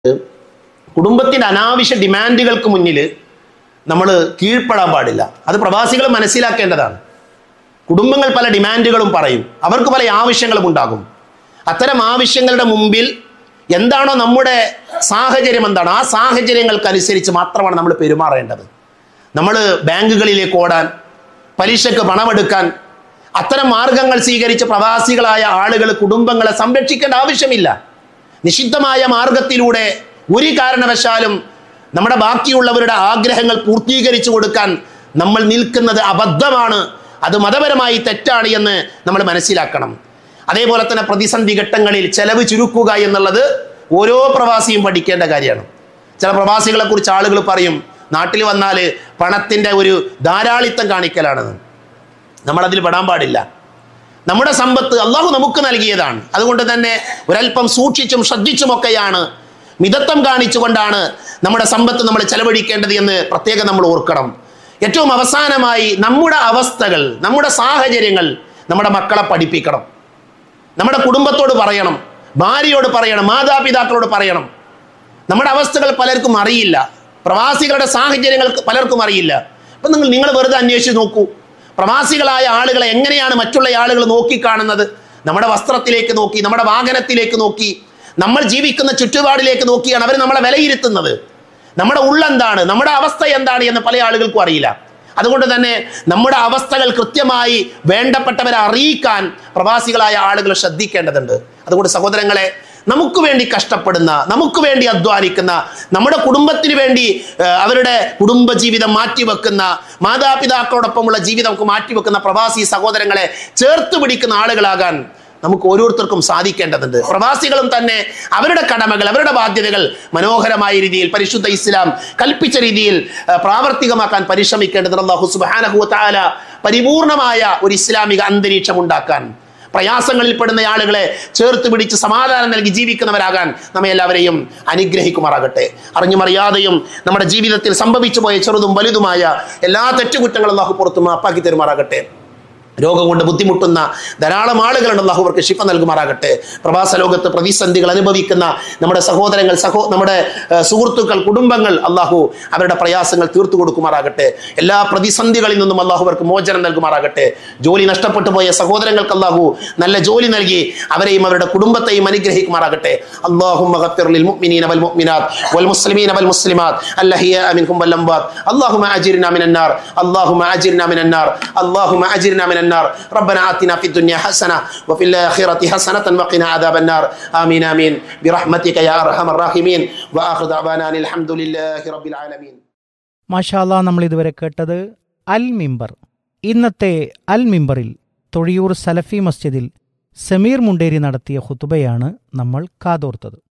കുടുംബത്തിൻ്റെ അനാവശ്യ ഡിമാൻഡുകൾക്ക് മുന്നിൽ നമ്മൾ കീഴ്പ്പെടാൻ പാടില്ല. അത് പ്രവാസികൾ മനസ്സിലാക്കേണ്ടതാണ്. കുടുംബങ്ങൾ പല ഡിമാൻഡുകളും പറയും, അവർക്ക് പല ആവശ്യങ്ങളും ഉണ്ടാകും. അത്തരം ആവശ്യങ്ങളുടെ മുമ്പിൽ എന്താണോ നമ്മുടെ സാഹചര്യം, എന്താണോ ആ സാഹചര്യങ്ങൾക്കനുസരിച്ച് മാത്രമാണ് നമ്മൾ പെരുമാറേണ്ടത്. നമ്മൾ ബാങ്കുകളിലേക്ക് ഓടാൻ, പലിശക്ക് പണമെടുക്കാൻ, അത്തരം മാർഗങ്ങൾ സ്വീകരിച്ച് പ്രവാസികളായ ആളുകൾ കുടുംബങ്ങളെ സംരക്ഷിക്കേണ്ട ആവശ്യമില്ല. നിഷിദ്ധമായ മാർഗത്തിലൂടെ ഒരു കാരണവശാലും നമ്മുടെ ബാക്കിയുള്ളവരുടെ ആഗ്രഹങ്ങൾ പൂർത്തീകരിച്ചു കൊടുക്കാൻ നമ്മൾ നിൽക്കുന്നത് അബദ്ധമാണ്. അത് മതപരമായി തെറ്റാണ് എന്ന് നമ്മൾ മനസ്സിലാക്കണം. അതേപോലെ തന്നെ പ്രതിസന്ധി ഘട്ടങ്ങളിൽ ചെലവ് ചുരുക്കുക എന്നുള്ളത് ഓരോ പ്രവാസിയും പഠിക്കേണ്ട കാര്യമാണ്. ചില പ്രവാസികളെ കുറിച്ച് ആളുകൾ പറയും, നാട്ടിൽ വന്നാൽ പണത്തിൻ്റെ ഒരു ധാരാളിത്തം കാണിക്കലാണെന്ന്. നമ്മളതിൽ പെടാൻ പാടില്ല. നമ്മുടെ സമ്പത്ത് അള്ളാഹു നമുക്ക് നൽകിയതാണ്. അതുകൊണ്ട് തന്നെ ഒരൽപ്പം സൂക്ഷിച്ചും ശ്രദ്ധിച്ചുമൊക്കെയാണ്, മിതത്വം കാണിച്ചുകൊണ്ടാണ് നമ്മുടെ സമ്പത്ത് നമ്മൾ ചെലവഴിക്കേണ്ടത് എന്ന് പ്രത്യേകം നമ്മൾ ഓർക്കണം. ഏറ്റവും അവസാനമായി നമ്മുടെ അവസ്ഥകൾ, നമ്മുടെ സാഹചര്യങ്ങൾ നമ്മുടെ മക്കളെ പഠിപ്പിക്കണം. നമ്മുടെ കുടുംബത്തോട് പറയണം, ഭാര്യയോട് പറയണം, മാതാപിതാക്കളോട് പറയണം. നമ്മുടെ അവസ്ഥകൾ പലർക്കും അറിയില്ല, പ്രവാസികളുടെ സാഹചര്യങ്ങൾ പലർക്കും അറിയില്ല. അപ്പം നിങ്ങൾ വെറുതെ അന്വേഷിച്ച് നോക്കൂ, പ്രവാസികളായ ആളുകളെ എങ്ങനെയാണ് മറ്റുള്ള ആളുകൾ നോക്കിക്കാണുന്നത്. നമ്മുടെ വസ്ത്രത്തിലേക്ക് നോക്കി, നമ്മുടെ വാഹനത്തിലേക്ക് നോക്കി, നമ്മൾ ജീവിക്കുന്ന ചുറ്റുപാടിലേക്ക് നോക്കിയാണ് അവർ നമ്മളെ വിലയിരുത്തുന്നത്. നമ്മുടെ ഉള്ളെന്താണ്, നമ്മുടെ അവസ്ഥ എന്താണ് എന്ന് പല ആളുകൾക്കും അറിയില്ല. അതുകൊണ്ട് തന്നെ നമ്മുടെ അവസ്ഥകൾ കൃത്യമായി വേണ്ടപ്പെട്ടവരെ അറിയിക്കാൻ പ്രവാസികളായ ആളുകൾ ശ്രദ്ധിക്കേണ്ടതുണ്ട്. അതുകൊണ്ട് സഹോദരങ്ങളെ, നമുക്ക് വേണ്ടി കഷ്ടപ്പെടുന്ന, നമുക്ക് വേണ്ടി അധ്വാനിക്കുന്ന, നമ്മുടെ കുടുംബത്തിന് വേണ്ടി അവരുടെ കുടുംബജീവിതം മാറ്റിവെക്കുന്ന, മാതാപിതാക്കളോടൊപ്പമുള്ള ജീവിതം മാറ്റിവെക്കുന്ന പ്രവാസി സഹോദരങ്ങളെ ചേർത്ത് പിടിക്കുന്ന ആളുകളാകാൻ നമുക്ക് ഓരോരുത്തർക്കും സാധിക്കേണ്ടതുണ്ട്. പ്രവാസികളും തന്നെ അവരുടെ കടമകൾ, അവരുടെ ബാധ്യതകൾ മനോഹരമായ രീതിയിൽ പരിശുദ്ധ ഇസ്ലാം കൽപ്പിച്ച രീതിയിൽ പ്രാവർത്തികമാക്കാൻ പരിശ്രമിക്കേണ്ടതുണ്ട്. അല്ലാഹു സുബ്ഹാനഹു വ തആല പരിപൂർണമായ ഒരു ഇസ്ലാമിക അന്തരീക്ഷം ഉണ്ടാക്കാൻ, പ്രയാസങ്ങളിൽ പെടുന്ന ആളുകളെ ചേർത്ത് പിടിച്ച് സമാധാനം നൽകി ജീവിക്കുന്നവരാകാൻ നമ്മെ എല്ലാവരെയും അനുഗ്രഹിക്കുമാറാകട്ടെ. അറിഞ്ഞുമറിയാതെയും നമ്മുടെ ജീവിതത്തിൽ സംഭവിച്ചു പോയ ചെറുതും വലുതുമായ എല്ലാ തെറ്റുകുറ്റങ്ങളും അല്ലാഹു പുറത്തു മാപ്പാക്കി തരുമാറാകട്ടെ. രോഗം കൊണ്ട് ബുദ്ധിമുട്ടുന്ന ധാരാളം ആളുകളുണ്ട്, അല്ലാഹു അവർക്ക് ശിഫ നൽകുമാറാകട്ടെ. പ്രവാസ ലോകത്ത് പ്രതിസന്ധികൾ അനുഭവിക്കുന്ന നമ്മുടെ സഹോദരങ്ങൾ, നമ്മുടെ സുഹൃത്തുക്കൾ, കുടുംബങ്ങൾ, അല്ലാഹു അവരുടെ പ്രയാസങ്ങൾ തീർത്തു കൊടുക്കുമാറാകട്ടെ. എല്ലാ പ്രതിസന്ധികളിൽ നിന്നും അല്ലാഹു അവർക്ക് മോചനം നൽകുമാറാകട്ടെ. ജോലി നഷ്ടപ്പെട്ടു പോയ സഹോദരങ്ങൾക്ക് അല്ലാഹു നല്ല ജോലി നൽകി അവരെയും അവരുടെ കുടുംബത്തെയും അനുഗ്രഹിക്കുമാറാകട്ടെ. അല്ലാഹുമ്മ ഗഫിർ ലിൽ മുഅ്മിനീന വൽ മുഅ്മിനാത്ത് വൽ മുസ്ലിമീന വൽ മുസ്ലിമാത്ത് അല്ലഹിയാ മിൻഹും വൽ അംവാത്ത് അല്ലാഹുമ്മ അജിർനാ മിനൻ നാർ അല്ലാഹുമ്മ അജിർനാ മിനൻ നാർ അല്ലാഹുമ്മ അജിർനാ മിനൻ النار ربنا آتنا في الدنيا حسنة وفي الآخرة حسنة وقنا عذاب النار آمين آمين برحمتك يا أرحم الراحمين وآخر دعوانا الحمد لله رب العالمين. മാഷാ അല്ലാഹ്, നമ്മൾ ഇതുവരെ കേട്ടത് അൽ മിമ്പർ. ഇന്നത്തെ അൽ മിമ്പറിൽ തൊഴിയൂർ സലഫി മസ്ജിദിൽ സമീർ മുണ്ടേരി നടത്തിയ ഖുതുബയാണ് നമ്മൾ കാതോർത്തത്.